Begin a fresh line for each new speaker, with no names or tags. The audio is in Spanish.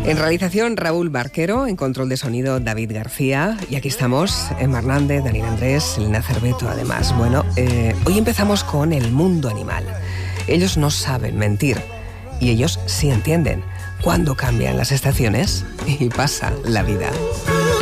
En realización, Raúl Barquero. En control de sonido, David García. Y aquí estamos, Emma Hernández, Daniel Andrés, Elena Cerveto, además. Bueno, hoy empezamos con el mundo animal. Ellos no saben mentir. Y ellos sí entienden cuándo cambian las estaciones y pasa la vida.